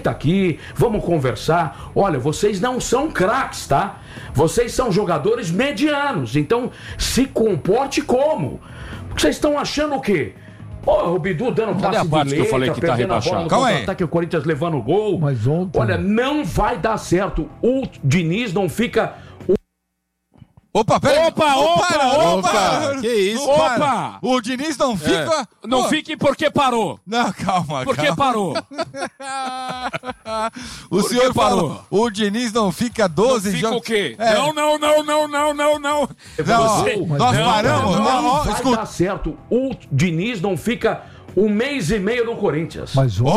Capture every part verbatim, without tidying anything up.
senta aqui, vamos conversar. Olha, vocês não são craques, tá? Vocês são jogadores medianos, então se comporte como? Porque vocês estão achando o quê? Pô, o Bidu dando Cadê passe a parte de que eu letra, falei que tá perdendo a bola rebaixado? no Calma aí. contra-ataque, o Corinthians levando o gol. Mas ontem... Olha, não vai dar certo. O Diniz não fica... Opa, peraí. Opa, opa, para, opa. para. Que isso? Não para. Opa. O Diniz não fica... Não Pô, fique porque parou. Não, calma, Porque calma. parou. O Por senhor que parou? falou, o Diniz não fica Não doze fica jogos... o quê? É. Não, não, não, não, não, não, não. Não, Você- ó, nós não, paramos... não, ó, ó, Não vai escuta. dar certo. O Diniz não fica um mês e meio no Corinthians. Mas ontem...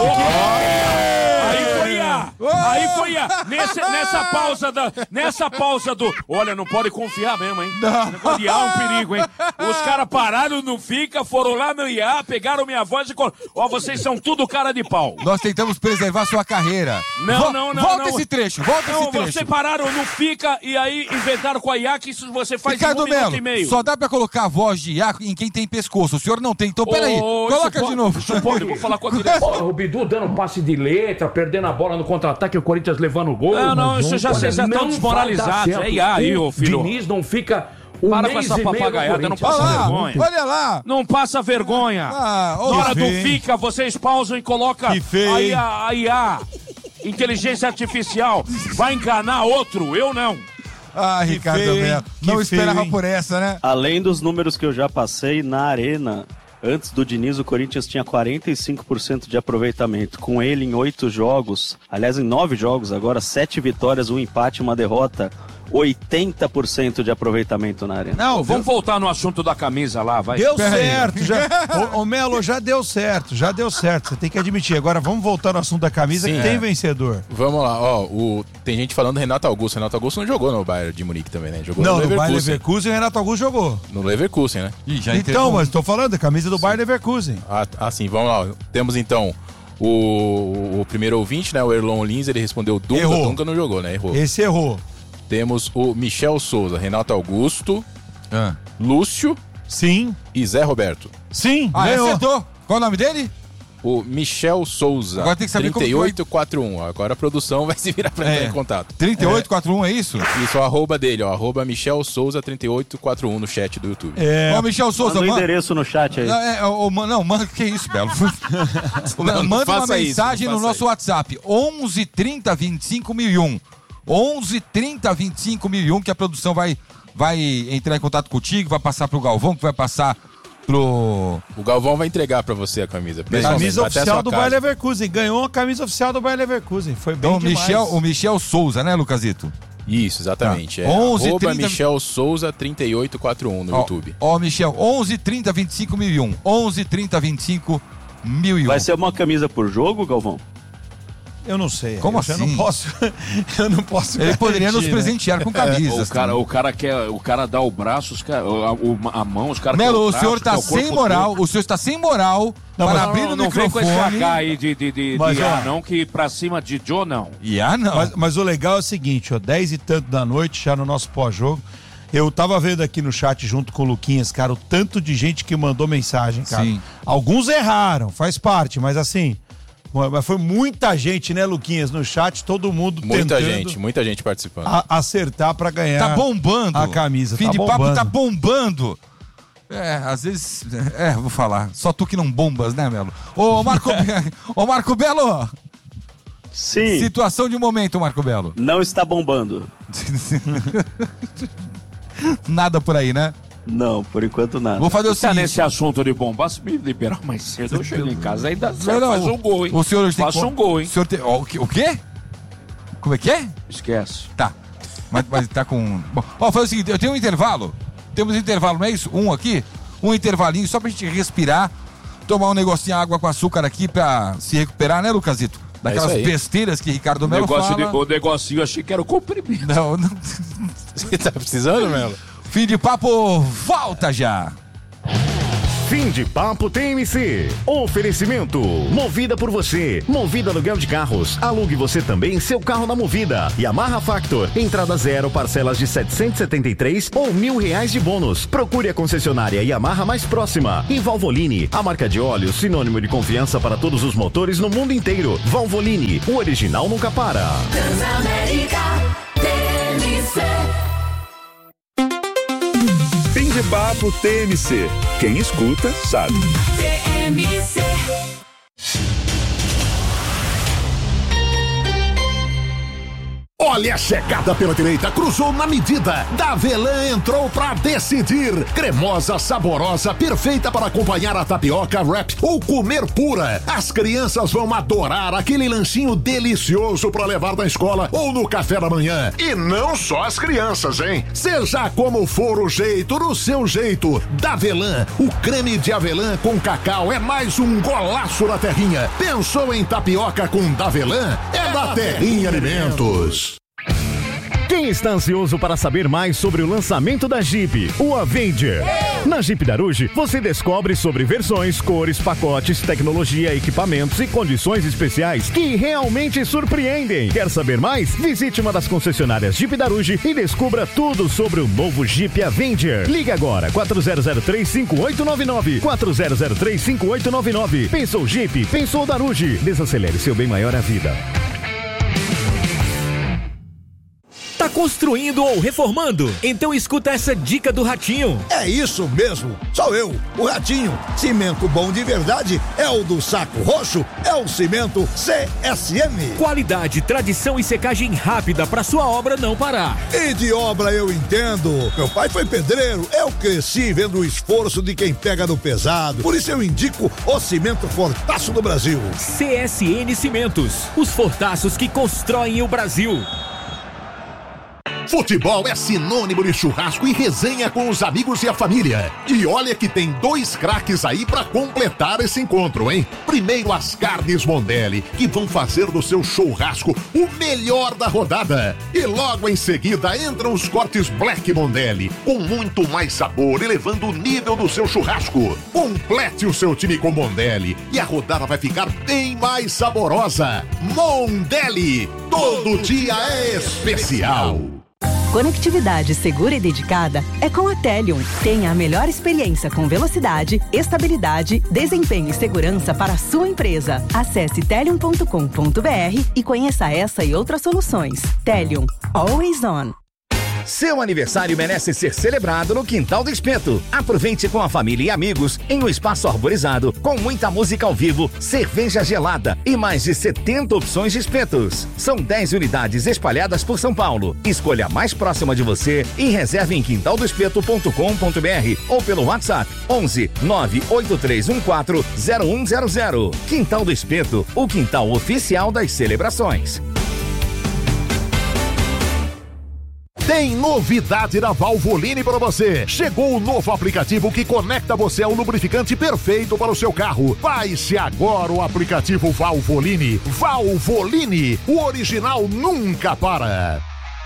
Aí foi a. Aí foi a. Nesse, nessa pausa da. Nessa pausa do. Olha, não pode confiar mesmo, hein? Não. Negócio de I A é um perigo, hein? Os caras pararam, não fica, foram lá no I A, pegaram minha voz e. col- Ó, vocês são tudo cara de pau. Nós tentamos preservar sua carreira. Não, Vo- não, não. Volta não. esse trecho, volta Não, esse trecho. vocês pararam, não fica, e aí inventaram com a I A que isso você faz Ricardo em um minuto Melo, e meio. só dá pra colocar a voz de Iaco em quem tem pescoço. O senhor não tem, então peraí. Ô, Coloca isso de pode- novo. Isso pode, eu vou falar com a direção. Pô, o Bidu dando passe de letra, perdendo a bola no contra-ataque, o Corinthians levando o gol. Não, não, isso já Olha, vocês já não estão vai desmoralizados. dar certo. É I A aí, ô filho. O Diniz não fica um Para com mês essa e meio no papagaiada, não Corinthians. passa Olha lá, vergonha. olha lá. Não passa vergonha. Ah, ô, Na hora do feio, hein? fica, vocês pausam e colocam Que feio, aí hein? a, a I A, inteligência artificial, vai enganar outro, eu não. Ah, Ricardo feio, hein? Melo. Que Não feio, esperava hein? por essa, né? Além dos números que eu já passei, na Arena, antes do Diniz, o Corinthians tinha quarenta e cinco por cento de aproveitamento. Com ele em oito jogos, aliás, em nove jogos agora, sete vitórias, um empate, uma derrota, oitenta por cento de aproveitamento na Arena. Não, Vamos voltar no assunto da camisa lá, vai. Deu Pera aí. certo, já. Ô, ô Melo, já deu certo, já deu certo. Você tem que admitir. Agora vamos voltar no assunto da camisa Sim, que é. tem vencedor. Vamos lá, ó, o, tem gente falando do Renato Augusto. Renato Augusto não jogou no Bayern de Munique também, né? Jogou Não, no no Bayer Leverkusen. Leverkusen o Renato Augusto jogou. No Leverkusen, né? Ih, já Então, entregou. mas tô falando da camisa do Bayer Leverkusen. Ah, ah, sim, vamos lá. Temos então o, o primeiro ouvinte, né? O Erlon Lins, ele respondeu Dunga. Errou. Dunga não jogou, né? Errou. Esse errou. Temos o Michel Souza, Renato Augusto, Ah, Lúcio Sim, e Zé Roberto. sim, ah ganhou. acertou. Qual o nome dele? O Michel Souza, Agora tem que saber como trinta e oito quarenta e um. Agora a produção vai se virar pra entrar É. em contato. trinta e oito quarenta e um, é isso? Isso, o arroba dele, ó, arroba Michel Souza trinta e oito quarenta e um no chat do YouTube. É, Ó, Michel Souza, Manda o manda. endereço no chat aí. Não, é, ô, man- não, manda, que isso, Belo? Não, não manda uma faça isso, mensagem não no faça nosso WhatsApp, onze trinta vinte e cinco mil e um. onze trinta vinte e cinco mil e um, que a produção vai, vai entrar em contato contigo, vai passar pro Galvão, que vai passar pro... O Galvão vai entregar pra você a camisa. pessoalmente, camisa vai até a oficial sua do casa. Bayer Leverkusen. Ganhou a camisa oficial do Bayer Leverkusen. Foi bem Então, demais. Michel, o Michel Souza, né, Lucasito? Isso, exatamente. Tá. É onze, arroba trinta Michel Souza trinta e oito quarenta e um no Ó, YouTube. Ó, Michel, onze trinta vinte e cinco mil e um. onze trinta vinte e cinco mil e um. Vai ser uma camisa por jogo, Galvão? Eu não sei. Como eu assim? Eu não posso. Eu não posso. Ele poderia nos garantir, né? presentear com O camisas. cara, o cara quer, o cara dá o braço, os cara, a, o- a mão, os caras. Melo, o querem senhor braço, tá quer o corpo sem moral, todo. o senhor está sem moral Não, para mas- abrir Não, o não vem com esse microfone. H aí de, de, de, Mas, de ó, ah, não, que pra cima de Joe, não. E ah, não. Mas, mas o legal é o seguinte, ó, dez e tanto da noite, já no nosso pós-jogo. Eu tava vendo aqui no chat junto com o Luquinhas, cara, o tanto de gente que mandou mensagem, cara. Sim. Alguns erraram, faz parte, mas assim, mas foi muita gente, né, Luquinhas, no chat, todo mundo Muita tentando gente, muita gente participando. a- acertar pra ganhar Tá bombando. a camisa. Fim tá de bombando. papo tá bombando. É, às vezes. É, vou falar. Só tu que não bombas, né, Melo? Ô, Marco, Ô, Marco Belo! Sim, Situação de momento, Marco Belo. não está bombando. Nada por aí, né? Não, por enquanto nada. Vou fazer o Tá seguinte. nesse assunto de bomba, se me liberar mais cedo, eu chego em casa, ainda Não, não, faz um gol, hein? O senhor hoje tem Faça que- um gol, hein? O senhor tem. ó, o quê? O quê? Como é que é? Esquece. Tá. Mas, mas tá com. Bom, ó, faz o seguinte, eu tenho um intervalo. Temos um intervalo, não é isso? Um aqui? Um intervalinho só pra gente respirar, tomar um negocinho de água com açúcar aqui pra se recuperar, né, Lucasito? Daquelas É isso aí. besteiras que Ricardo O, Melo negócio de, fala. o negocinho, eu achei que era o comprimento. Não, não. Você tá precisando, Melo? Fim de papo, volta já! Fim de papo T M C. Oferecimento. Movida por você. Movida aluguel de carros. Alugue você também seu carro na Movida. Yamaha Factor. Entrada zero, parcelas de setecentos e setenta e três ou mil reais de bônus. Procure a concessionária Yamaha mais próxima. E Valvoline, a marca de óleo sinônimo de confiança para todos os motores no mundo inteiro. Valvoline, o original nunca para. Transamérica T M C. Fim de papo T M C. Quem escuta, sabe. T M C. Olha a chegada pela direita, cruzou na medida. Davelan entrou pra decidir. Cremosa, saborosa, perfeita para acompanhar a tapioca, wrap ou comer pura. As crianças vão adorar aquele lanchinho delicioso para levar na escola ou no café da manhã. E não só as crianças, hein? Seja como for o jeito, no seu jeito. Davelan, o creme de avelã com cacau é mais um golaço da terrinha. Pensou em tapioca com Davelan? É da Terrinha Alimentos. Quem está ansioso para saber mais sobre o lançamento da Jeep, o Avenger? Na Jeep Daruge, você descobre sobre versões, cores, pacotes, tecnologia, equipamentos e condições especiais que realmente surpreendem. Quer saber mais? Visite uma das concessionárias Jeep Daruge e descubra tudo sobre o novo Jeep Avenger. Ligue agora, quatro zero zero três, cinco oito nove nove, quatro zero zero três, cinco oito nove nove. Pensou Jeep, pensou Daruge. Desacelere seu bem maior à vida. Tá construindo ou reformando? Então escuta essa dica do Ratinho. É isso mesmo, sou eu, o Ratinho. Cimento bom de verdade é o do Saco Roxo, é o cimento C S M. Qualidade, tradição e secagem rápida para sua obra não parar. E de obra eu entendo. Meu pai foi pedreiro, eu cresci vendo o esforço de quem pega no pesado. Por isso eu indico o cimento Fortaço do Brasil. C S N Cimentos, os fortaços que constroem o Brasil. Futebol é sinônimo de churrasco e resenha com os amigos e a família. E olha que tem dois craques aí pra completar esse encontro, hein? Primeiro as carnes Mondelli, que vão fazer do seu churrasco o melhor da rodada. E logo em seguida entram os cortes Black Mondelli, com muito mais sabor, elevando o nível do seu churrasco. Complete o seu time com Mondelli e a rodada vai ficar bem mais saborosa. Mondelli, todo dia é especial. Conectividade segura e dedicada é com a Telium. Tenha a melhor experiência com velocidade, estabilidade, desempenho e segurança para a sua empresa. Acesse telium ponto com ponto br e conheça essa e outras soluções. Telium, always on. Seu aniversário merece ser celebrado no Quintal do Espeto. Aproveite com a família e amigos em um espaço arborizado, com muita música ao vivo, cerveja gelada e mais de setenta opções de espetos. São dez unidades espalhadas por São Paulo. Escolha a mais próxima de você e reserve em quintal do espeto ponto com ponto br ou pelo WhatsApp onze nove oito três um quatro zero um zero zero. Quintal do Espeto, o quintal oficial das celebrações. Tem novidade da Valvoline para você. Chegou o novo aplicativo que conecta você ao lubrificante perfeito para o seu carro. Baixe agora o aplicativo Valvoline. Valvoline, o original nunca para.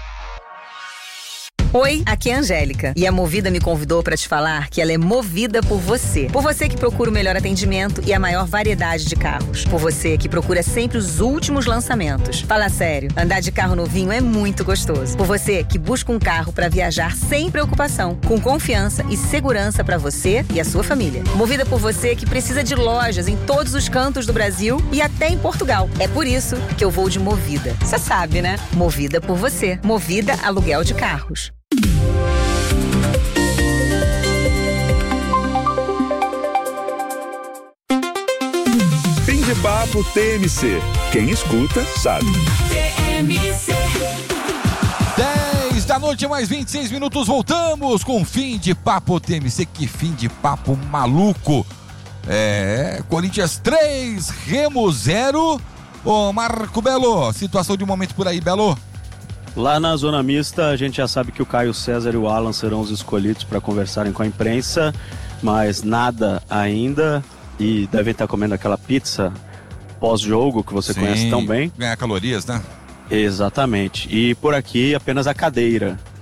Oi, aqui é a Angélica e a Movida me convidou para te falar que ela é movida por você. Por você que procura o melhor atendimento e a maior variedade de carros. Por você que procura sempre os últimos lançamentos. Fala sério, andar de carro novinho é muito gostoso. Por você que busca um carro para viajar sem preocupação, com confiança e segurança para você e a sua família. Movida por você que precisa de lojas em todos os cantos do Brasil e até em Portugal. É por isso que eu vou de Movida. Você sabe, né? Movida por você. Movida Aluguel de Carros. Fim de papo T M C. Quem escuta, sabe. T M C. dez da noite, mais vinte e seis minutos. Voltamos com Fim de Papo T M C. Que fim de papo maluco. É, Corinthians três, Remo zero. Ô, Marco Belo, situação de momento por aí, Belo. Lá na zona mista, a gente já sabe que o Caio César e o Alan serão os escolhidos para conversarem com a imprensa, mas nada ainda, e devem estar comendo aquela pizza pós-jogo que você Sim, conhece tão bem. Ganhar calorias, né? Exatamente. E por aqui, apenas a cadeira.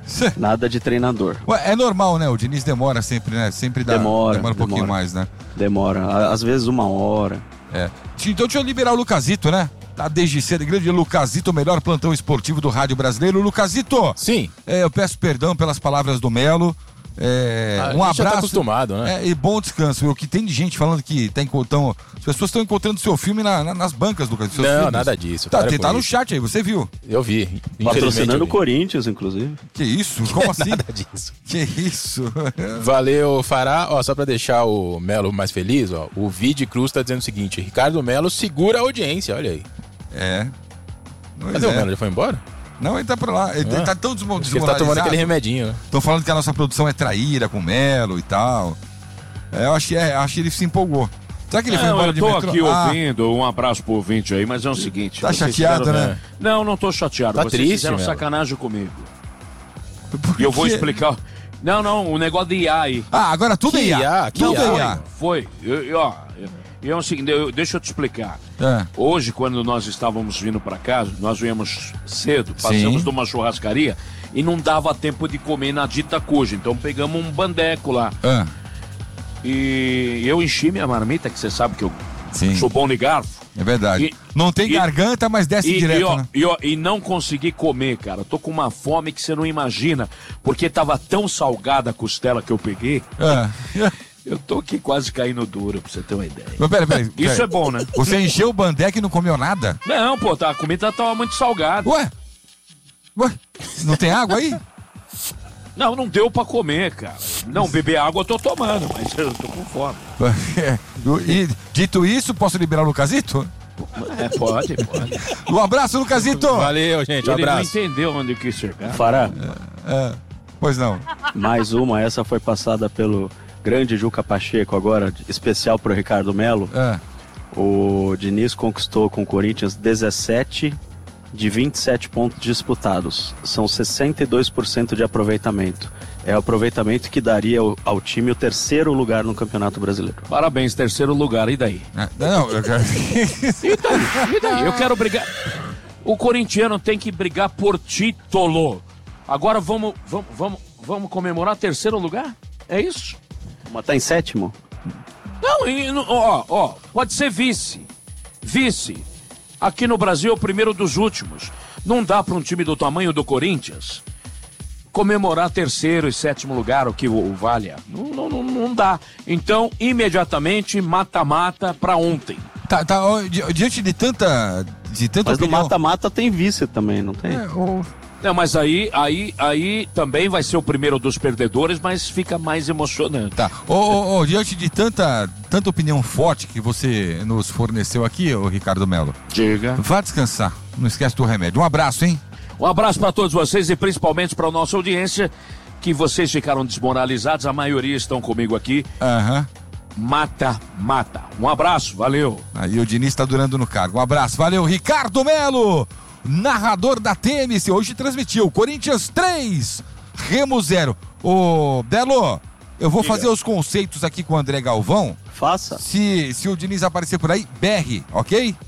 Nada de treinador. Ué, é normal, né? O Diniz demora sempre, né? Sempre dá, demora, demora um pouquinho demora. mais, né? Demora, às vezes uma hora. É. Então deixa eu liberar o Lucasito, né? Tá desde cedo, grande Lucasito, o melhor plantão esportivo do rádio brasileiro. Lucasito! Sim. É, eu peço perdão pelas palavras do Melo. É, Ah, um a gente já tá abraço. acostumado, né? É, e bom descanso. O que tem de gente falando que tá encontrando. As pessoas estão encontrando seu filme na- na- nas bancas, Lucas. seus Não, filmes. nada disso. Tá, para tem- com tá no isso. chat aí, você viu? Eu vi. Patrocinando o o Corinthians, inclusive. Que isso? Como assim? Nada disso. Que isso? Valeu, Fará. Ó, só pra deixar o Melo mais feliz, ó, o Vide Cruz tá dizendo o seguinte: Ricardo Melo segura a audiência, olha aí. É. Pois Cadê é. o Melo? Ele foi embora? Não, ele tá pra lá. Ele, Ah. ele tá tão desmo- Acho que ele tá tomando aquele remedinho, né? Estão falando que a nossa produção é traíra com o Melo e tal. É, eu acho, que é, acho que ele se empolgou. Será que ele foi Não, embora eu de tô metrô? aqui Ah, ouvindo, um abraço pro ouvinte aí, mas é o seguinte... Tá vocês chateado, fizeram- né? Não, não tô chateado. Tá Vocês triste, fizeram Melo. sacanagem comigo. por E eu vou quê? explicar... Não, não, o negócio de I A aí. Ah, agora tudo é Que I A. I A? Que Tudo I A? é I A. Foi. Eu, eu, ó, eu, é o seguinte, eu- deixa eu te explicar. É. Hoje, quando nós estávamos vindo para casa, nós viemos cedo, passamos Sim. de uma churrascaria e não dava tempo de comer na dita cuja. Então pegamos um bandeco lá. Ah, E eu enchi minha marmita, que você sabe que eu sim, sou bom de garfo. é verdade. E- não tem e- garganta, mas desce E, direto, e, ó, né? e, ó, e não consegui comer, cara. Tô com uma fome que você não imagina, porque tava tão salgada a costela que eu peguei. Ah. Eu tô aqui quase caindo duro, pra você ter uma ideia. Mas peraí, peraí. Isso peraí. é bom, né? Você encheu o bandeque e não comeu nada? Não, pô, tá, a comida tava muito salgada. Ué? Ué? Não tem água aí? Não, não deu pra comer, cara. Não, beber água eu tô tomando, mas eu tô com fome. E, dito isso, posso liberar o Lucasito? É, pode, pode. Um abraço, Lucasito! Valeu, gente. Um Ele abraço. não entendeu onde eu quis chegar. Fará, É, pois não. mais uma, essa foi passada pelo grande Juca Pacheco agora, especial pro Ricardo Melo. É. O Diniz conquistou com o Corinthians dezessete de vinte e sete pontos disputados. São sessenta e dois por cento de aproveitamento. É o aproveitamento que daria ao, ao time o terceiro lugar no Campeonato Brasileiro. Parabéns, terceiro lugar, e daí? É, Não, eu quero... E daí? E daí? Eu quero brigar. O corintiano tem que brigar por título. Agora vamos, vamos, vamos, vamos comemorar terceiro lugar? É isso? Mas tá em sétimo? Não, e no- ó, ó, pode ser vice. Vice. Aqui no Brasil é o primeiro dos últimos. Não dá para um time do tamanho do Corinthians comemorar terceiro e sétimo lugar, o que o, o valha. Não, não, não, não dá. Então, imediatamente, mata-mata para ontem. Tá, tá, ó, di- diante de tanta... De tanta Mas no opinião... mata-mata tem vice também, não tem? É, o- Não, mas aí, aí, aí também vai ser o primeiro dos perdedores, mas fica mais emocionante. Tá. Ô, ô, ô, diante de tanta, tanta opinião forte que você nos forneceu aqui, ô Ricardo Melo, Diga. vá descansar. Não esquece do remédio. Um abraço, hein? Um abraço para todos vocês e principalmente para a nossa audiência, que vocês ficaram desmoralizados, a maioria estão comigo aqui. Aham. Mata, mata. Um abraço, valeu. Aí o Diniz tá durando no cargo. Um abraço. Valeu, Ricardo Melo, narrador da T M C. Hoje transmitiu Corinthians três, Remo zero. Ô, Belo, eu vou Diga. fazer os conceitos aqui com o André Galvão. Faça. Se, se o Diniz aparecer por aí, berre, ok?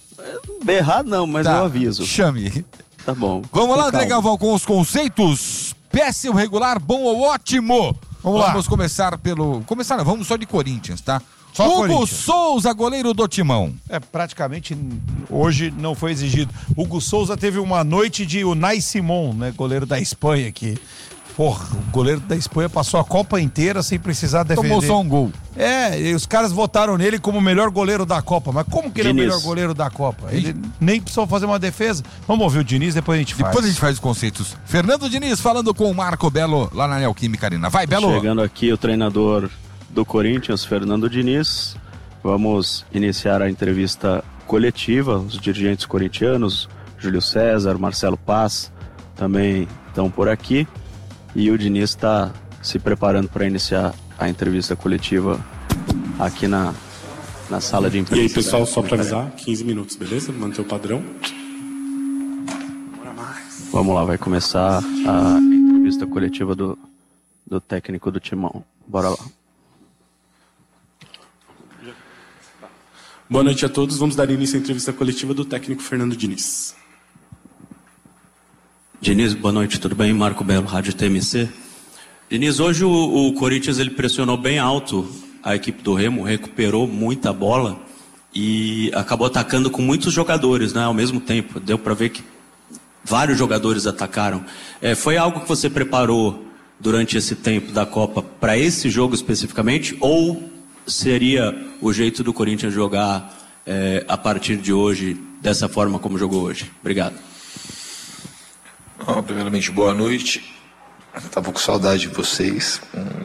Berrar não, mas Tá, eu aviso. Chame. Tá bom. Vamos lá, Com André calma. Galvão, com os conceitos. Péssimo, regular, bom ou ótimo. Vamos lá. Vamos começar pelo... Começar, não, vamos só de Corinthians, tá? Só Hugo Corinthians. Souza, goleiro do Timão. É, praticamente hoje não foi exigido. Hugo Souza teve uma noite de Unai Simon, né, goleiro da Espanha aqui. Porra, o goleiro da Espanha passou a Copa inteira sem precisar defender. Tomou só um gol. É, e os caras votaram nele como o melhor goleiro da Copa. Mas como que ele Diniz. é o melhor goleiro da Copa? Ele nem precisou fazer uma defesa. Vamos ouvir o Diniz, depois a gente faz. Depois a gente faz os conceitos. Fernando Diniz falando com o Marco Belo lá na Neoquímica Arena. Vai, Belo. Chegando aqui o treinador do Corinthians, Fernando Diniz. Vamos iniciar a entrevista coletiva. Os dirigentes corintianos, Júlio César, Marcelo Paz, também estão por aqui. E o Diniz está se preparando para iniciar a entrevista coletiva aqui na, na sala de E imprensa. aí, pessoal, só para avisar, quinze minutos, beleza? Manter o padrão. Vamos lá, vai começar a entrevista coletiva do, do técnico do Timão. Bora lá. Boa noite a todos. Vamos dar início à entrevista coletiva do técnico Fernando Diniz. Diniz, boa noite, tudo bem? Marco Belo, Rádio T M C. Diniz, hoje o, o Corinthians ele pressionou bem alto a equipe do Remo, recuperou muita bola e acabou atacando com muitos jogadores, né, ao mesmo tempo. Deu para ver que vários jogadores atacaram. É, foi algo que você preparou durante esse tempo da Copa para esse jogo especificamente, ou seria o jeito do Corinthians jogar é, a partir de hoje, dessa forma como jogou hoje? Obrigado. Oh, primeiramente, boa noite. Estava com saudade de vocês.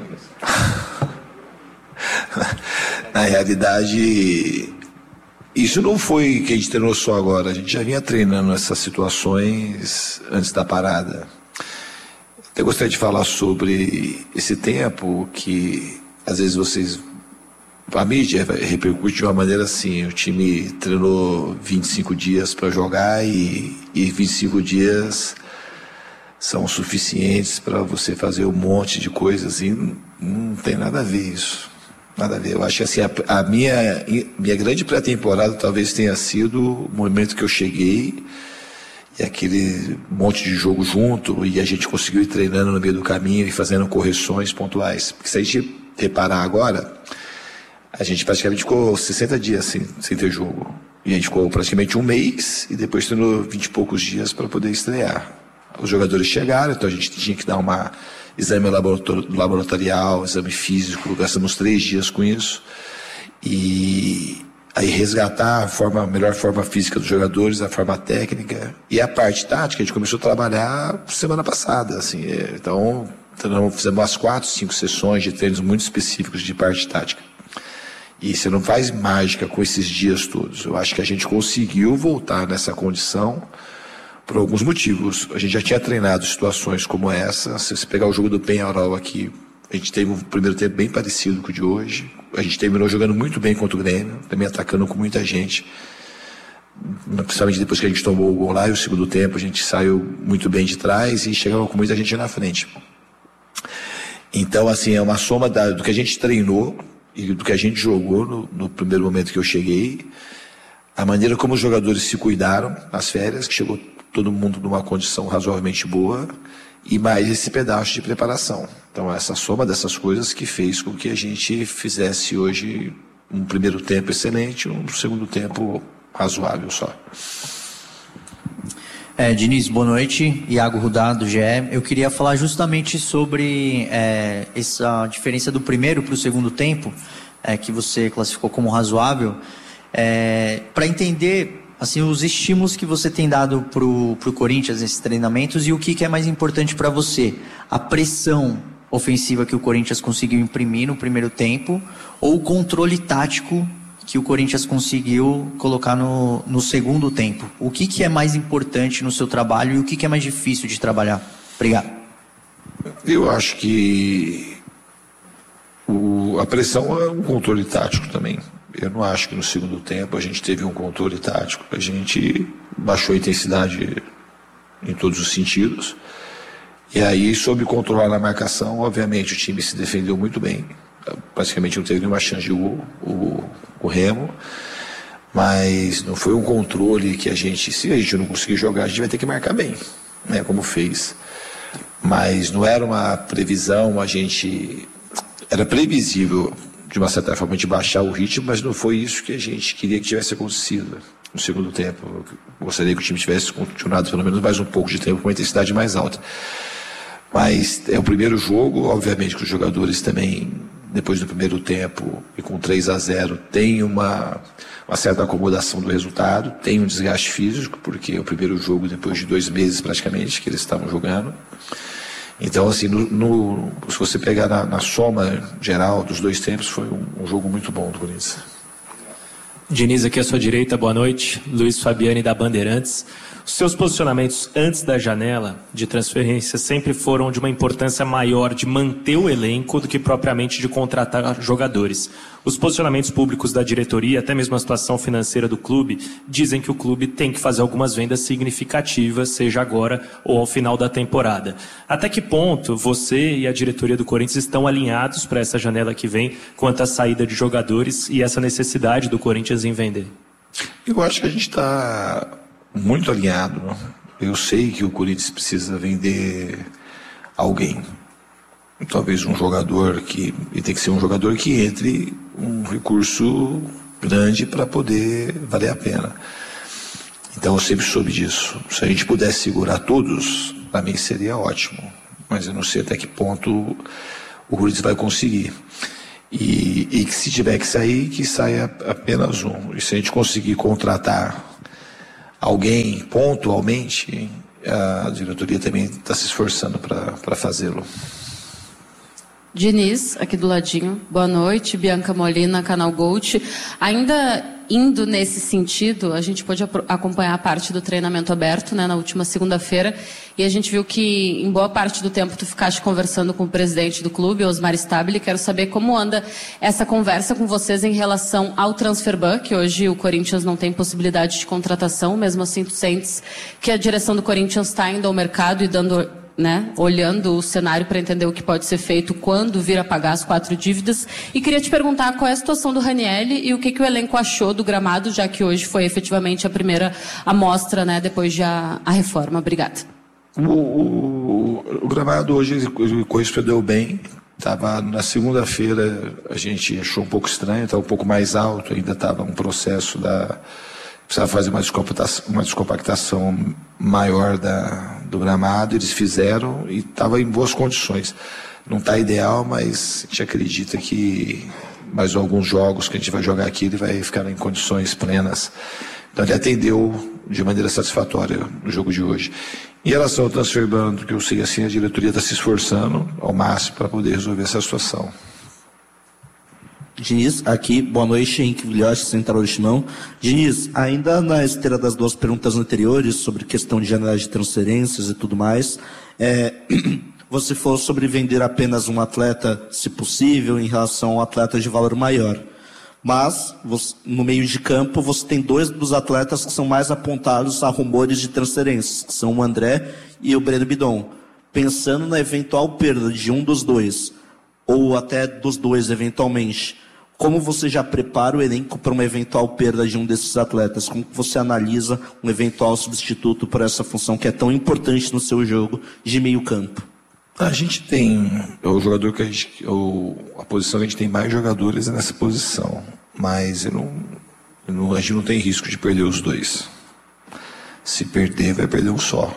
Na realidade, isso não foi que a gente treinou só agora. A gente já vinha treinando essas situações antes da parada. Eu gostaria de falar sobre esse tempo que, às vezes, vocês... A mídia repercute de uma maneira assim: o time treinou vinte e cinco dias para jogar e, e vinte e cinco dias são suficientes para você fazer um monte de coisas, e não, não tem nada a ver isso. Nada a ver. Eu acho que assim, a, a minha, minha grande pré-temporada talvez tenha sido o momento que eu cheguei e aquele monte de jogo junto, e a gente conseguiu ir treinando no meio do caminho e fazendo correções pontuais. Porque se a gente reparar agora, a gente praticamente ficou sessenta dias sem, sem ter jogo. E a gente ficou praticamente um mês e depois treinou vinte e poucos dias para poder estrear. Os jogadores chegaram, então a gente tinha que dar uma exame laboratorial, exame físico, gastamos três dias com isso. E aí resgatar a, forma, a melhor forma física dos jogadores, a forma técnica. E a parte tática a gente começou a trabalhar semana passada. Assim, então fizemos umas quatro, cinco sessões de treinos muito específicos de parte tática. E você não faz mágica com esses dias todos. Eu acho que a gente conseguiu voltar nessa condição por alguns motivos. A gente já tinha treinado situações como essa. Se você pegar o jogo do Penharol aqui, a gente teve um primeiro tempo bem parecido com o de hoje. A gente terminou jogando muito bem contra o Grêmio, também atacando com muita gente. Principalmente depois que a gente tomou o gol lá, e o segundo tempo a gente saiu muito bem de trás e chegava com muita gente na frente. Então, assim, é uma soma da, do que a gente treinou e do que a gente jogou no, no primeiro momento que eu cheguei, a maneira como os jogadores se cuidaram nas férias, que chegou todo mundo numa condição razoavelmente boa, e mais esse pedaço de preparação. Então, essa soma dessas coisas que fez com que a gente fizesse hoje um primeiro tempo excelente, um segundo tempo razoável só. É, Diniz, boa noite. Iago Rudá, do G E. Eu queria falar justamente sobre é, essa diferença do primeiro para o segundo tempo, é, que você classificou como razoável, é, para entender assim, os estímulos que você tem dado para o Corinthians nesses treinamentos e o que, que é mais importante para você. A pressão ofensiva que o Corinthians conseguiu imprimir no primeiro tempo ou o controle tático que o Corinthians conseguiu colocar no, no segundo tempo. O que, que é mais importante no seu trabalho e o que, que é mais difícil de trabalhar? Obrigado. Eu acho que o, a pressão é um controle tático também. Eu não acho que no segundo tempo a gente teve um controle tático. A gente baixou a intensidade em todos os sentidos. E aí, soube controlar na marcação, obviamente o time se defendeu muito bem. Praticamente não teve nenhuma chance de gol, o, o Remo. Mas não foi um controle que a gente, se a gente não conseguir jogar, a gente vai ter que marcar bem, né, como fez. Mas não era uma previsão, a gente... Era previsível, de uma certa forma, de baixar o ritmo, mas não foi isso que a gente queria que tivesse acontecido no segundo tempo. Eu gostaria que o time tivesse continuado pelo menos mais um pouco de tempo com uma intensidade mais alta. Mas é o primeiro jogo, obviamente que os jogadores também, depois do primeiro tempo e com três a zero, tem uma, uma certa acomodação do resultado, tem um desgaste físico, porque é o primeiro jogo depois de dois meses praticamente que eles estavam jogando. Então, assim, no, no, se você pegar na, na soma geral dos dois tempos, foi um, um jogo muito bom do Corinthians. Diniz, aqui à sua direita, boa noite. Luiz Fabiani, da Bandeirantes. Os seus posicionamentos antes da janela de transferência sempre foram de uma importância maior de manter o elenco do que propriamente de contratar jogadores. Os posicionamentos públicos da diretoria, até mesmo a situação financeira do clube, dizem que o clube tem que fazer algumas vendas significativas, seja agora ou ao final da temporada. Até que ponto você e a diretoria do Corinthians estão alinhados para essa janela que vem quanto à saída de jogadores e essa necessidade do Corinthians em vender? Eu acho que a gente está muito alinhado. Eu sei que o Corinthians precisa vender alguém. Talvez um jogador que... E tem que ser um jogador que entre um recurso grande para poder valer a pena. Então eu sempre soube disso. Se a gente pudesse segurar todos, para mim seria ótimo. Mas eu não sei até que ponto o Corinthians vai conseguir. E, e que se tiver que sair, que saia apenas um. E se a gente conseguir contratar alguém pontualmente, a diretoria também está se esforçando para fazê-lo. Diniz, aqui do ladinho. Boa noite, Bianca Molina, Canal Gold. Ainda indo nesse sentido, a gente pôde acompanhar a parte do treinamento aberto, né, na última segunda-feira, e a gente viu que em boa parte do tempo tu ficaste conversando com o presidente do clube, Osmar Stabile. Quero saber como anda essa conversa com vocês em relação ao transferban, que hoje o Corinthians não tem possibilidade de contratação, mesmo assim tu sentes que a direção do Corinthians está indo ao mercado e dando... né, olhando o cenário para entender o que pode ser feito quando vir a pagar as quatro dívidas. E queria te perguntar qual é a situação do Raniel e o que, que o elenco achou do gramado, já que hoje foi efetivamente a primeira amostra, né, depois de a, a reforma. Obrigada. O, o, o gramado hoje correspondeu bem. Tava na segunda-feira, a gente achou um pouco estranho, estava um pouco mais alto, ainda estava um processo da... Precisava fazer uma descompactação, uma descompactação maior da, do gramado, eles fizeram e estava em boas condições. Não está ideal, mas a gente acredita que mais alguns jogos que a gente vai jogar aqui, ele vai ficar em condições plenas. Então ele atendeu de maneira satisfatória no jogo de hoje. Em relação ao transferban, que eu sei assim, a diretoria está se esforçando ao máximo para poder resolver essa situação. Diniz, aqui, boa noite, Henrique Vilhote, Central do Chimão. Diniz, ainda na esteira das duas perguntas anteriores sobre questão de janela de transferências e tudo mais, é, você falou sobre vender apenas um atleta, se possível, em relação a um atleta de valor maior. Mas, você, no meio de campo, você tem dois dos atletas que são mais apontados a rumores de transferências, que são o André e o Breno Bidon. Pensando na eventual perda de um dos dois, ou até dos dois eventualmente, como você já prepara o elenco para uma eventual perda de um desses atletas? Como você analisa um eventual substituto para essa função que é tão importante no seu jogo de meio campo? A gente tem, é o jogador que a gente, o, a posição que a gente tem mais jogadores é nessa posição, mas eu não, eu não, a gente não tem risco de perder os dois. Se perder, vai perder um só.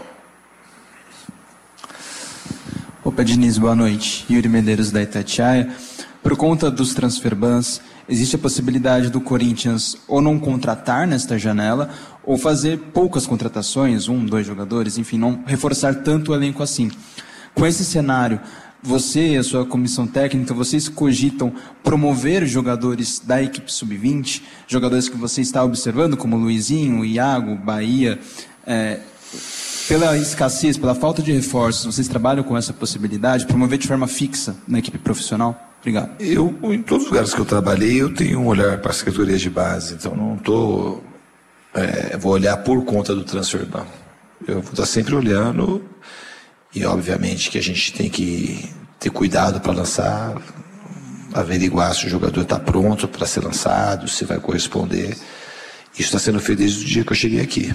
Opa, Diniz, boa noite. Yuri Medeiros da Itatiaia. Por conta dos transferbans, existe a possibilidade do Corinthians ou não contratar nesta janela, ou fazer poucas contratações, um, dois jogadores, enfim, não reforçar tanto o elenco assim. Com esse cenário, você e a sua comissão técnica, vocês cogitam promover jogadores da equipe sub vinte, jogadores que você está observando, como Luizinho, Iago, Bahia, é, pela escassez, pela falta de reforços, vocês trabalham com essa possibilidade, promover de forma fixa na equipe profissional? Obrigado. Eu, em todos os lugares que eu trabalhei, eu tenho um olhar para as categorias de base, então não tô, é, vou olhar por conta do transferban. Eu vou estar sempre olhando e, obviamente, que a gente tem que ter cuidado para lançar, averiguar se o jogador está pronto para ser lançado, se vai corresponder. Isso está sendo feito desde o dia que eu cheguei aqui.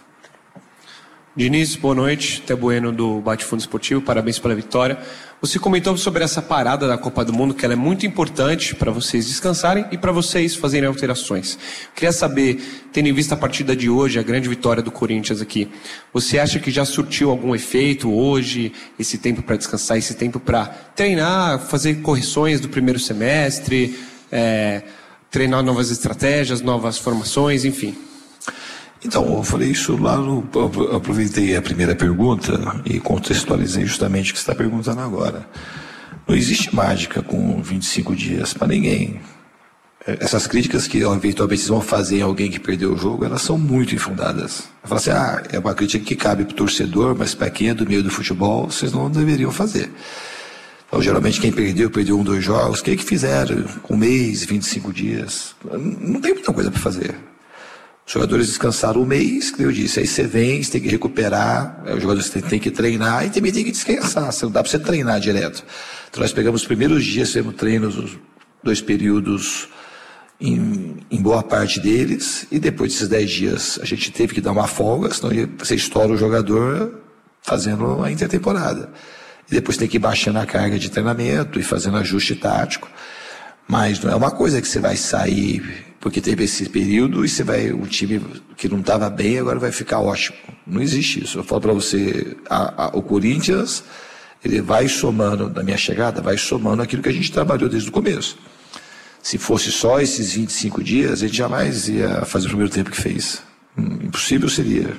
Diniz, boa noite. Té Bueno do Bate Fundo Esportivo, parabéns pela vitória. Você comentou sobre essa parada da Copa do Mundo, que ela é muito importante para vocês descansarem e para vocês fazerem alterações. Queria saber, tendo em vista a partida de hoje, a grande vitória do Corinthians aqui, você acha que já surtiu algum efeito hoje, esse tempo para descansar, esse tempo para treinar, fazer correções do primeiro semestre, é, treinar novas estratégias, novas formações, enfim? Então, eu falei isso lá no... Eu aproveitei a primeira pergunta e contextualizei justamente o que você está perguntando agora. Não existe mágica com vinte e cinco dias para ninguém. Essas críticas que eventualmente vocês vão fazer em alguém que perdeu o jogo, elas são muito infundadas. Fala assim, ah, é uma crítica que cabe para o torcedor, mas para quem é do meio do futebol, vocês não deveriam fazer. Então, geralmente, quem perdeu, perdeu um, dois jogos. O que é que fizeram? Um mês, vinte e cinco dias? Não tem muita coisa para fazer. Os jogadores descansaram um mês, que eu disse, aí você vem, você tem que recuperar, os jogadores têm que treinar e também tem que descansar, não dá para você treinar direto. Então nós pegamos os primeiros dias, fizemos treinos, os dois períodos em, em boa parte deles, e depois desses dez dias a gente teve que dar uma folga, senão você estoura o jogador fazendo a intertemporada. E depois tem que ir baixando a carga de treinamento e fazendo ajuste tático. Mas não é uma coisa que você vai sair porque teve esse período e você vai, um time que não estava bem agora vai ficar ótimo. Não existe isso. Eu falo para você, a, a, o Corinthians, ele vai somando, na minha chegada, vai somando aquilo que a gente trabalhou desde o começo. Se fosse só esses vinte e cinco dias, a gente jamais ia fazer o primeiro tempo que fez. Impossível seria.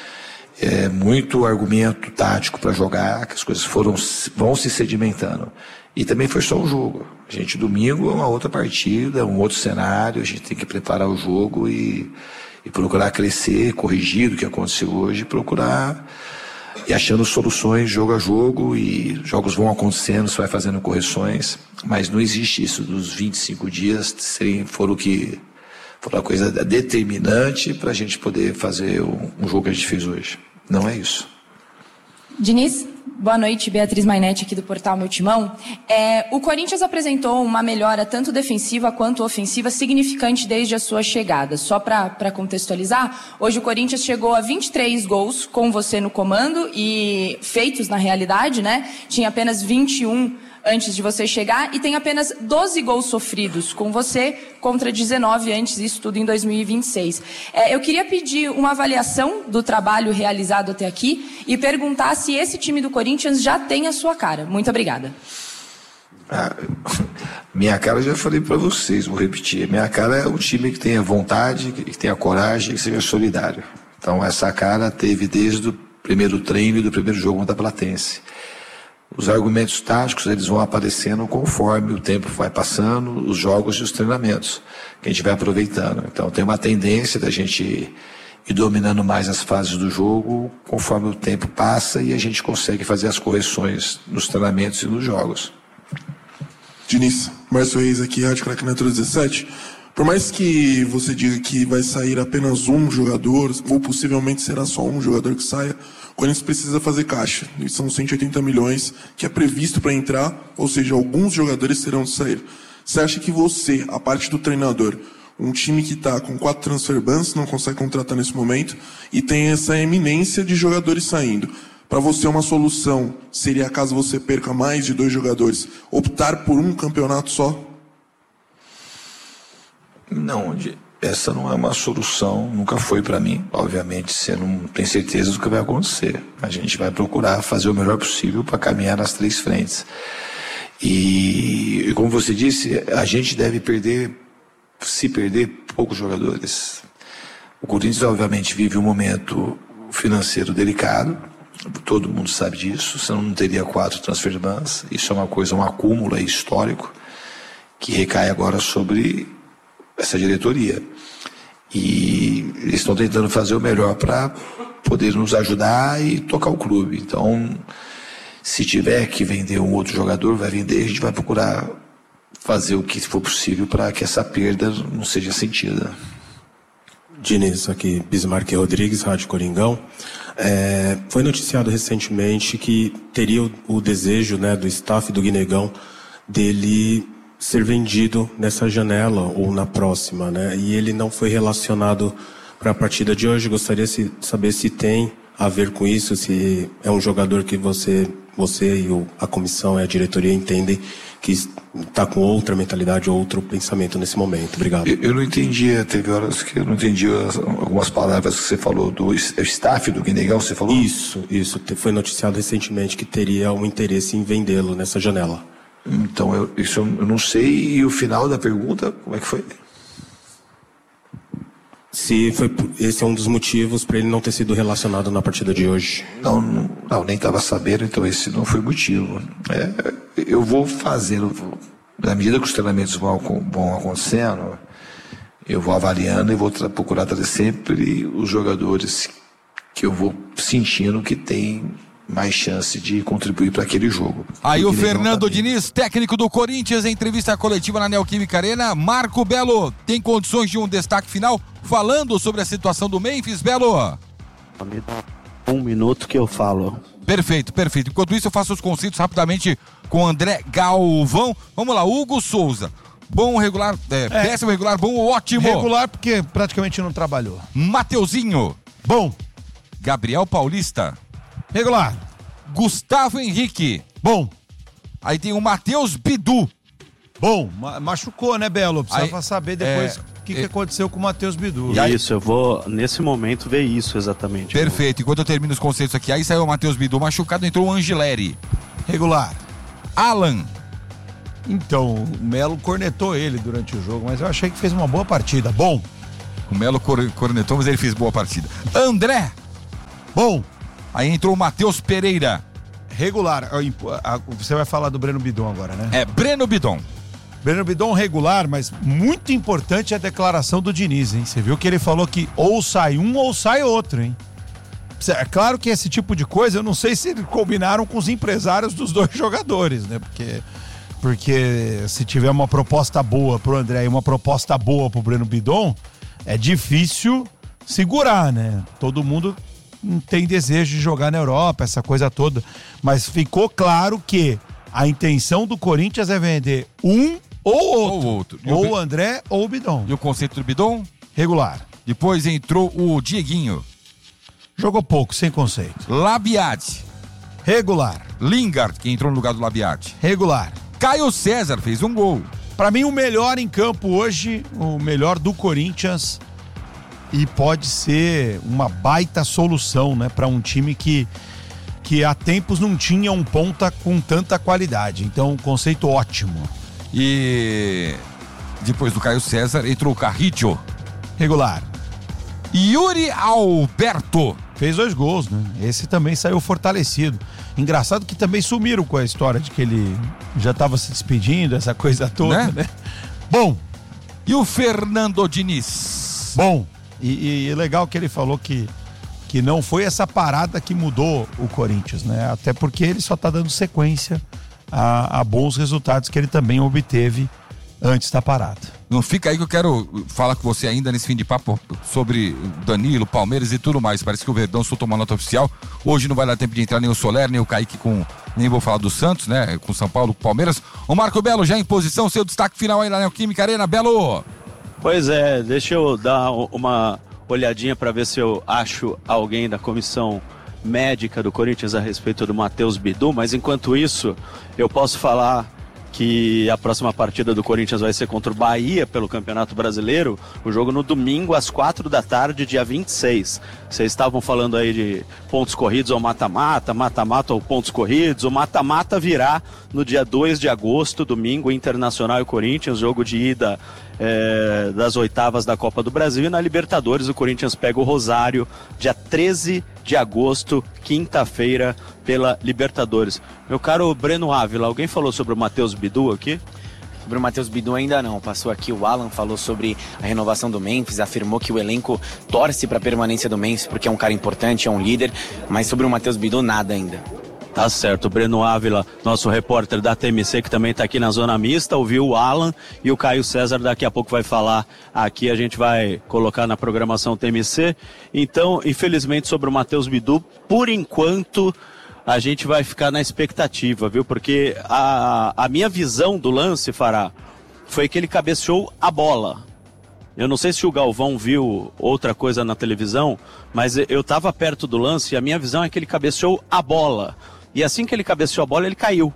É muito argumento tático para jogar, que as coisas foram, vão se sedimentando. E também foi só um jogo. A gente, domingo, é uma outra partida, um outro cenário, a gente tem que preparar o jogo e, e procurar crescer, corrigir o que aconteceu hoje, procurar e achando soluções jogo a jogo, e jogos vão acontecendo, você vai fazendo correções, mas não existe isso dos vinte e cinco dias serem, foram o que foram a coisa determinante para a gente poder fazer um, um jogo que a gente fez hoje. Não é isso. Diniz, boa noite, Beatriz Mainetti aqui do portal Meu Timão. É, o Corinthians apresentou uma melhora tanto defensiva quanto ofensiva significante desde a sua chegada. Só para contextualizar, hoje o Corinthians chegou a vinte e três gols com você no comando e feitos na realidade, né? Tinha apenas vinte e um antes de você chegar e tem apenas doze gols sofridos com você contra dezenove antes, isso tudo em dois mil e vinte e seis. É, eu queria pedir uma avaliação do trabalho realizado até aqui e perguntar se esse time do Corinthians já tem a sua cara. Muito obrigada. Ah, minha cara eu já falei para vocês, vou repetir. Minha cara é um time que tenha vontade, que tenha coragem, que seja solidário. Então essa cara teve desde o primeiro treino e do primeiro jogo contra a Platense. Os argumentos táticos, eles vão aparecendo conforme o tempo vai passando, os jogos e os treinamentos, que a gente vai aproveitando. Então tem uma tendência da gente ir dominando mais as fases do jogo conforme o tempo passa e a gente consegue fazer as correções nos treinamentos e nos jogos. Diniz, Márcio Reis aqui, Rádio Craque Neto dezessete. Por mais que você diga que vai sair apenas um jogador, ou possivelmente será só um jogador que saia, o Corinthians precisa fazer caixa. E são cento e oitenta milhões que é previsto para entrar, ou seja, alguns jogadores terão de sair. Você acha que você, a parte do treinador, um time que está com quatro transfer bans, não consegue contratar nesse momento, e tem essa eminência de jogadores saindo. Para você, uma solução seria, caso você perca mais de dois jogadores, optar por um campeonato só? Não, essa não é uma solução, nunca foi para mim. Obviamente, você não tem certeza do que vai acontecer. A gente vai procurar fazer o melhor possível para caminhar nas três frentes. E, como você disse, a gente deve perder, se perder, poucos jogadores. O Corinthians, obviamente, vive um momento financeiro delicado. Todo mundo sabe disso, senão não teria quatro transfer bans. Isso é uma coisa, um acúmulo histórico que recai agora sobre essa diretoria. E eles estão tentando fazer o melhor para poder nos ajudar e tocar o clube. Então, se tiver que vender um outro jogador, vai vender, a gente vai procurar fazer o que for possível para que essa perda não seja sentida. Diniz, aqui, Bismarck Rodrigues, Rádio Coringão. É, foi noticiado recentemente que teria o, o desejo, né, do staff do Guinegão dele ser vendido nessa janela ou na próxima, né? E ele não foi relacionado para a partida de hoje. Gostaria de saber se tem a ver com isso, se é um jogador que você, você e o, a comissão e a diretoria entendem que está com outra mentalidade, outro pensamento nesse momento. Obrigado. Eu, eu não entendi, teve horas que eu não entendi as, algumas palavras que você falou do staff do Guinegão, você falou? Isso, isso. Foi noticiado recentemente que teria um interesse em vendê-lo nessa janela. Então, eu, isso eu não sei. E o final da pergunta, como é que foi? Se foi, esse é um dos motivos para ele não ter sido relacionado na partida de hoje. Não, não, não nem estava sabendo, então esse não foi o motivo. É, eu vou fazer, na medida que os treinamentos vão, vão acontecendo, eu vou avaliando e vou tra- procurar trazer sempre os jogadores que eu vou sentindo que tem mais chance de contribuir para aquele jogo. Aí o Fernando Diniz, técnico do Corinthians, em entrevista coletiva na Neoquímica Arena. Marco Belo, tem condições de um destaque final falando sobre a situação do Memphis, Belo? Um minuto que eu falo. Perfeito, perfeito. Enquanto isso, eu faço os conceitos rapidamente com o André Galvão. Vamos lá, Hugo Souza. Bom, regular, é, é. péssimo, regular, bom ou ótimo? Regular porque praticamente não trabalhou. Mateuzinho. Bom. Gabriel Paulista. Regular. Gustavo Henrique. Bom. Aí tem o Matheus Bidu. Bom, ma- machucou, né, Belo? Precisava Aí, saber depois o é, que, que é, aconteceu com o Matheus Bidu. Isso, eu vou, nesse momento, ver isso exatamente. Perfeito, enquanto eu termino os conceitos aqui, aí saiu o Matheus Bidu machucado, entrou o Angileri. Regular. Alan. Então, o Melo cornetou ele durante o jogo, mas eu achei que fez uma boa partida. Bom. O Melo cor- cornetou, mas ele fez boa partida. André. Bom. Aí entrou o Matheus Pereira. Regular. Você vai falar do Breno Bidon agora, né? É, Breno Bidon. Breno Bidon regular, mas muito importante a declaração do Diniz, hein? Você viu que ele falou que ou sai um ou sai outro, hein? É claro que esse tipo de coisa, eu não sei se eles combinaram com os empresários dos dois jogadores, né? Porque, porque se tiver uma proposta boa pro André e uma proposta boa pro Breno Bidon, é difícil segurar, né? Todo mundo tem desejo de jogar na Europa, essa coisa toda. Mas ficou claro que a intenção do Corinthians é vender um ou outro. Ou outro. Ou o o André ou o Bidon. E o conceito do Bidon? Regular. Depois entrou o Dieguinho. Jogou pouco, sem conceito. Labiade. Regular. Lingard, que entrou no lugar do Labiade. Regular. Caio César fez um gol. Pra mim, o melhor em campo hoje, o melhor do Corinthians, e pode ser uma baita solução, né, para um time que, que há tempos não tinha um ponta com tanta qualidade. Então, um conceito ótimo. E depois do Caio César entrou o Carrillo. Regular. Yuri Alberto. Fez dois gols, né? Esse também saiu fortalecido. Engraçado que também sumiram com a história de que ele já estava se despedindo, essa coisa toda, né? né? Bom. E o Fernando Diniz? Bom. E, e legal que ele falou que, que não foi essa parada que mudou o Corinthians, né? Até porque ele só tá dando sequência a, a bons resultados que ele também obteve antes da parada. Não fica aí que eu quero falar com você ainda nesse fim de papo sobre Danilo, Palmeiras e tudo mais. Parece que o Verdão soltou uma nota oficial. Hoje não vai dar tempo de entrar nem o Soler, nem o Kaique com... Nem vou falar do Santos, né? Com São Paulo, Palmeiras. O Marco Belo já em posição, seu destaque final aí na Neoquímica Arena. Belo! Pois é, deixa eu dar uma olhadinha para ver se eu acho alguém da comissão médica do Corinthians a respeito do Matheus Bidu, mas enquanto isso, eu posso falar que a próxima partida do Corinthians vai ser contra o Bahia pelo Campeonato Brasileiro, o jogo no domingo às quatro da tarde, dia vinte e seis. Vocês estavam falando aí de pontos corridos ou mata-mata, mata-mata ou pontos corridos. O mata-mata virá no dia dois de agosto, domingo, Internacional e Corinthians, jogo de ida é, das oitavas da Copa do Brasil. E na Libertadores o Corinthians pega o Rosário, dia treze de agosto, quinta-feira, pela Libertadores. Meu caro Breno Ávila, alguém falou sobre o Matheus Bidu aqui? Sobre o Matheus Bidu ainda não. Passou aqui o Alan, falou sobre a renovação do Memphis, afirmou que o elenco torce para a permanência do Memphis porque é um cara importante, é um líder, mas sobre o Matheus Bidu nada ainda. Tá certo, o Breno Ávila, nosso repórter da T M C, que também está aqui na Zona Mista, ouviu o Alan e o Caio César daqui a pouco vai falar aqui, a gente vai colocar na programação T M C. Então, infelizmente, sobre o Matheus Bidu, por enquanto, a gente vai ficar na expectativa, viu? Porque a, a minha visão do lance, Fará, foi que ele cabeceou a bola. Eu não sei se o Galvão viu outra coisa na televisão, mas eu estava perto do lance e a minha visão é que ele cabeceou a bola. E assim que ele cabeceou a bola, ele caiu.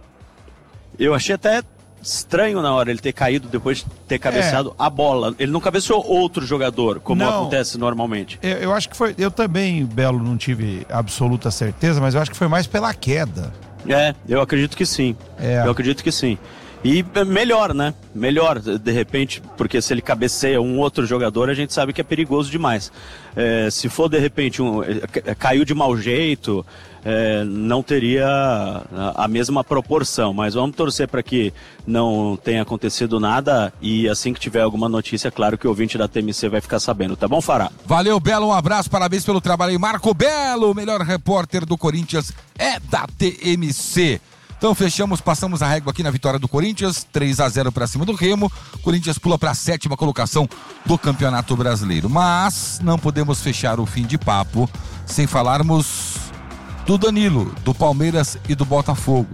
Eu achei até estranho na hora ele ter caído depois de ter cabeceado é. a bola. Ele não cabeceou outro jogador, como não, acontece normalmente. Eu, eu acho que foi... Eu também, Belo, não tive absoluta certeza, mas eu acho que foi mais pela queda. É, eu acredito que sim. É. Eu acredito que sim. E melhor, né? Melhor, de repente, porque se ele cabeceia um outro jogador, a gente sabe que é perigoso demais. É, se for, de repente, um, caiu de mau jeito, é, não teria a, a mesma proporção. Mas vamos torcer para que não tenha acontecido nada e assim que tiver alguma notícia, claro que o ouvinte da T M C vai ficar sabendo. Tá bom, Fará? Valeu, Belo, um abraço, parabéns pelo trabalho aí. Marco Belo, o melhor repórter do Corinthians é da T M C. Então fechamos, passamos a régua aqui na vitória do Corinthians, três a zero para cima do Remo. Corinthians pula para a sétima colocação do Campeonato Brasileiro. Mas não podemos fechar o fim de papo sem falarmos do Danilo, do Palmeiras e do Botafogo.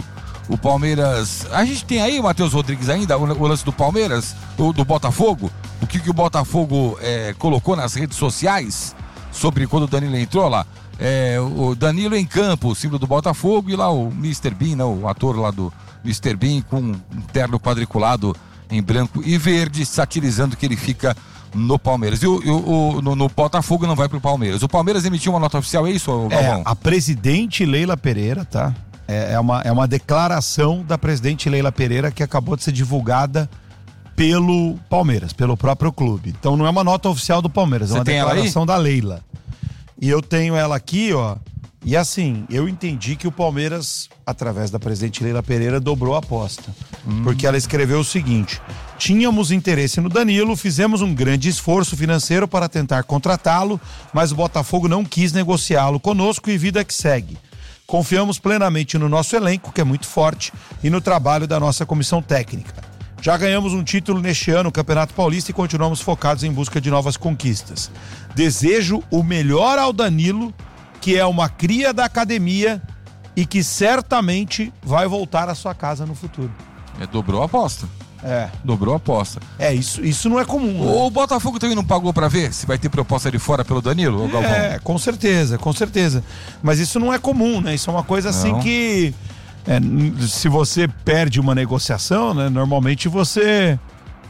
O Palmeiras... A gente tem aí, Matheus Rodrigues, ainda o, o lance do Palmeiras, o, do Botafogo, o que, que o Botafogo é, colocou nas redes sociais sobre quando o Danilo entrou lá. É, o Danilo em campo, o símbolo do Botafogo, e lá o mister Bean, né, o ator lá do mister Bean, com um terno quadriculado em branco e verde, satirizando que ele fica no Palmeiras. E o, o, o no, no Botafogo não vai pro Palmeiras. O Palmeiras emitiu uma nota oficial, é isso, Galvão? É, a presidente Leila Pereira, tá? É, é, uma, é uma declaração da presidente Leila Pereira que acabou de ser divulgada pelo Palmeiras, pelo próprio clube. Então não é uma nota oficial do Palmeiras, é Você uma tem declaração da Leila. E eu tenho ela aqui, ó. E assim, eu entendi que o Palmeiras, através da presidente Leila Pereira, dobrou a aposta. Hum. Porque ela escreveu o seguinte: tínhamos interesse no Danilo, fizemos um grande esforço financeiro para tentar contratá-lo, mas o Botafogo não quis negociá-lo conosco e vida que segue. Confiamos plenamente no nosso elenco, que é muito forte, e no trabalho da nossa comissão técnica. Já ganhamos um título neste ano, o Campeonato Paulista, e continuamos focados em busca de novas conquistas. Desejo o melhor ao Danilo, que é uma cria da academia e que certamente vai voltar à sua casa no futuro. É, dobrou a aposta. É. Dobrou a aposta. É, isso, isso não é comum. Né? O Botafogo também não pagou pra ver se vai ter proposta de fora pelo Danilo, ou Galvão? É, com certeza, com certeza. Mas isso não é comum, né? Isso é uma coisa assim não. que... É, se você perde uma negociação, né? Normalmente você...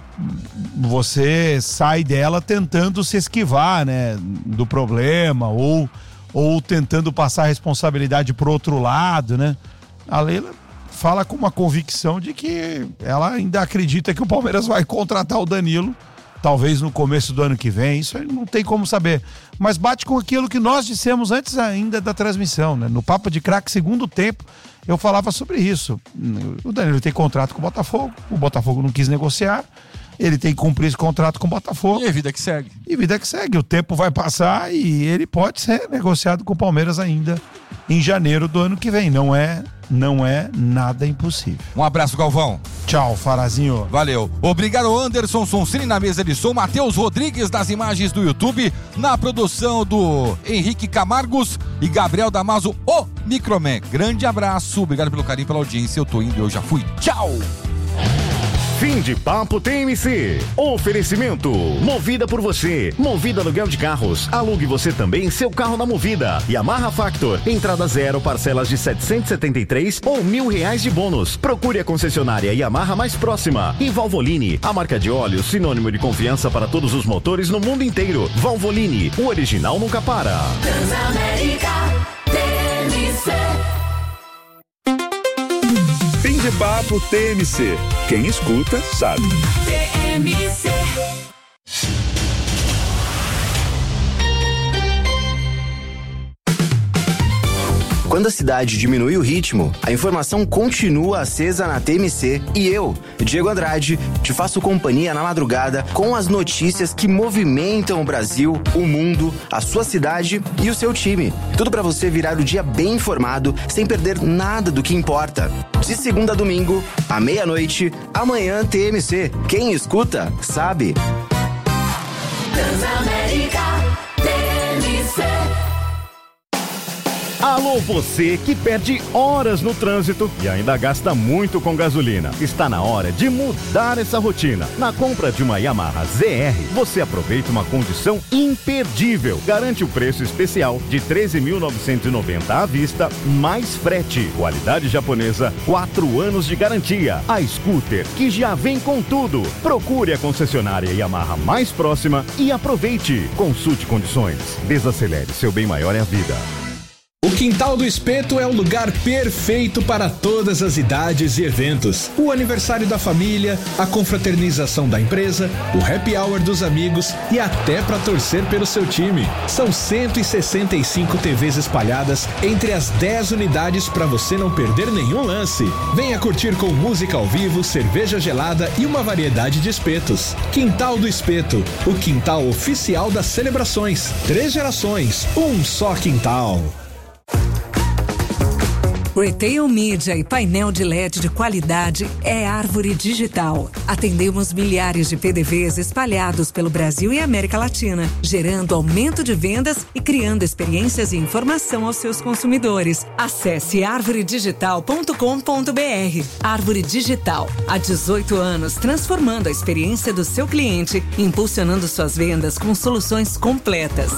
Você sai dela tentando se esquivar, né? Do problema, ou... ou tentando passar a responsabilidade pro outro lado, né? A Leila fala com uma convicção de que ela ainda acredita que o Palmeiras vai contratar o Danilo, talvez no começo do ano que vem, isso não tem como saber. Mas bate com aquilo que nós dissemos antes ainda da transmissão, né? No Papo de Craque, segundo tempo, eu falava sobre isso. O Danilo tem contrato com o Botafogo, o Botafogo não quis negociar, ele tem que cumprir esse contrato com o Botafogo. E a vida que segue. E vida que segue. O tempo vai passar e ele pode ser negociado com o Palmeiras ainda em janeiro do ano que vem. Não é, não é nada impossível. Um abraço, Galvão. Tchau, Farazinho. Valeu. Obrigado, Anderson Sonsini na mesa de som, Matheus Rodrigues das imagens do YouTube, na produção do Henrique Camargos e Gabriel Damaso, o Microman. Grande abraço. Obrigado pelo carinho, pela audiência. Eu tô indo, eu já fui. Tchau. Fim de Papo T M C. Oferecimento. Movida por você. Movida aluguel de carros. Alugue você também seu carro na Movida. Yamaha Factor. Entrada zero, parcelas de setecentos e setenta e três ou mil reais de bônus. Procure a concessionária Yamaha mais próxima. E Valvoline, a marca de óleo sinônimo de confiança para todos os motores no mundo inteiro. Valvoline, o original nunca para. Transamérica T M C. Fim de Papo T M C. Quem escuta, sabe. T M C. Quando a cidade diminui o ritmo, a informação continua acesa na T M C e eu, Diego Andrade, te faço companhia na madrugada com as notícias que movimentam o Brasil, o mundo, a sua cidade e o seu time. Tudo para você virar o dia bem informado, sem perder nada do que importa. De segunda a domingo, à meia-noite, amanhã T M C. Quem escuta, sabe. Transamérica T M C. Alô, você que perde horas no trânsito e ainda gasta muito com gasolina. Está na hora de mudar essa rotina. Na compra de uma Yamaha Z R, você aproveita uma condição imperdível. Garante o preço especial de treze mil novecentos e noventa à vista, mais frete. Qualidade japonesa, quatro anos de garantia. A scooter que já vem com tudo. Procure a concessionária Yamaha mais próxima e aproveite. Consulte condições. Desacelere, seu bem maior é a vida. O Quintal do Espeto é o lugar perfeito para todas as idades e eventos. O aniversário da família, a confraternização da empresa, o happy hour dos amigos e até para torcer pelo seu time. São cento e sessenta e cinco T Vs espalhadas entre as dez unidades para você não perder nenhum lance. Venha curtir com música ao vivo, cerveja gelada e uma variedade de espetos. Quintal do Espeto, o quintal oficial das celebrações. Três gerações, um só quintal. Retail Media e painel de L E D de qualidade é Árvore Digital. Atendemos milhares de P D Vs espalhados pelo Brasil e América Latina, gerando aumento de vendas e criando experiências e informação aos seus consumidores. Acesse árvore digital ponto com ponto b r. Árvore Digital, há dezoito anos transformando a experiência do seu cliente, impulsionando suas vendas com soluções completas.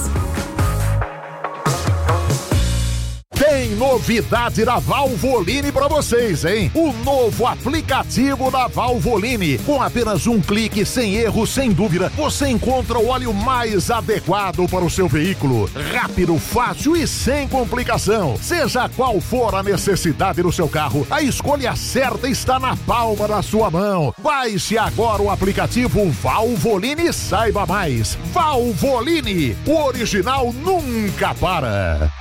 Tem novidade da Valvoline para vocês, hein? O novo aplicativo da Valvoline. Com apenas um clique, sem erro, sem dúvida, você encontra o óleo mais adequado para o seu veículo. Rápido, fácil e sem complicação. Seja qual for a necessidade do seu carro, a escolha certa está na palma da sua mão. Baixe agora o aplicativo Valvoline e saiba mais. Valvoline, o original nunca para.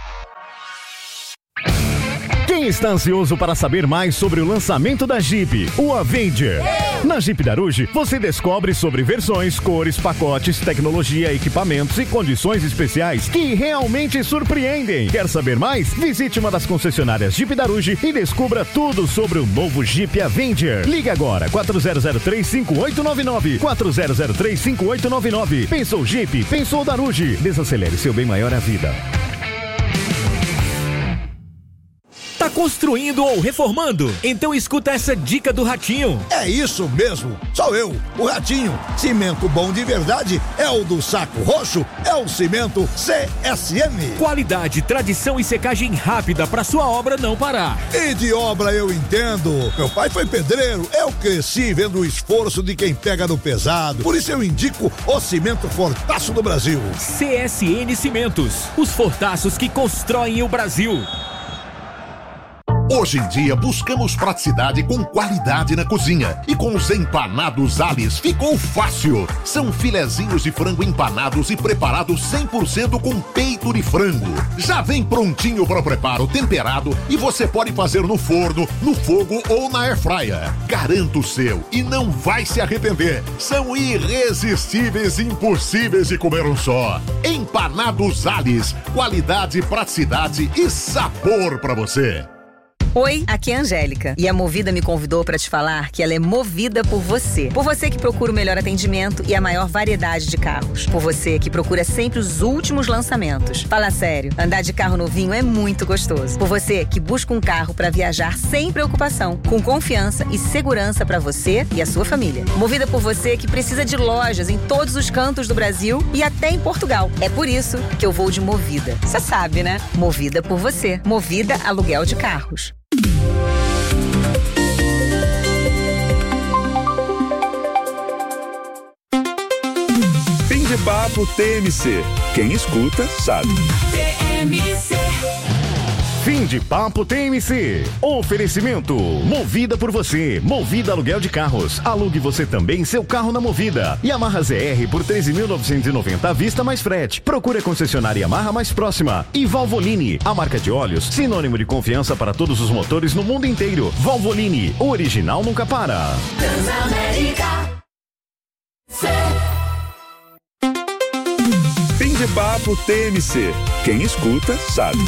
Quem está ansioso para saber mais sobre o lançamento da Jeep, o Avenger? Na Jeep Daruge, você descobre sobre versões, cores, pacotes, tecnologia, equipamentos e condições especiais que realmente surpreendem. Quer saber mais? Visite uma das concessionárias Jeep Daruge e descubra tudo sobre o novo Jeep Avenger. Ligue agora, quatro zero zero três, cinco oito nove nove, quatro zero zero três, cinco oito nove nove. Pensou Jeep? Pensou Daruge. Desacelere seu bem maior à vida. Tá construindo ou reformando? Então escuta essa dica do Ratinho. É isso mesmo, sou eu, o Ratinho. Cimento bom de verdade é o do Saco Roxo, é o cimento C S M. Qualidade, tradição e secagem rápida para sua obra não parar. E de obra eu entendo. Meu pai foi pedreiro, eu cresci vendo o esforço de quem pega no pesado. Por isso eu indico o cimento Fortaço do Brasil. C S N Cimentos, os fortaços que constroem o Brasil. Hoje em dia buscamos praticidade com qualidade na cozinha. E com os empanados Alice ficou fácil. São filezinhos de frango empanados e preparados cem por cento com peito de frango. Já vem prontinho para o preparo, temperado, e você pode fazer no forno, no fogo ou na airfryer. Garanto o seu e não vai se arrepender. São irresistíveis e impossíveis de comer um só. Empanados Alice, qualidade, praticidade e sabor para você. Oi, aqui é a Angélica e a Movida me convidou para te falar que ela é movida por você. Por você que procura o melhor atendimento e a maior variedade de carros. Por você que procura sempre os últimos lançamentos. Fala sério, andar de carro novinho é muito gostoso. Por você que busca um carro para viajar sem preocupação, com confiança e segurança para você e a sua família. Movida por você que precisa de lojas em todos os cantos do Brasil e até em Portugal. É por isso que eu vou de Movida. Você sabe, né? Movida por você. Movida Aluguel de Carros. Fim de papo T M C. Quem escuta sabe. T M C. Fim de papo T M C. Oferecimento. Movida por você. Movida Aluguel de Carros. Alugue você também seu carro na Movida. Yamaha Z R por treze mil novecentos e noventa à vista mais frete. Procure a concessionária Yamaha mais próxima. E Valvoline, a marca de óleos, sinônimo de confiança para todos os motores no mundo inteiro. Valvoline, o original nunca para. Transamérica. Fim de papo T M C. Quem escuta sabe.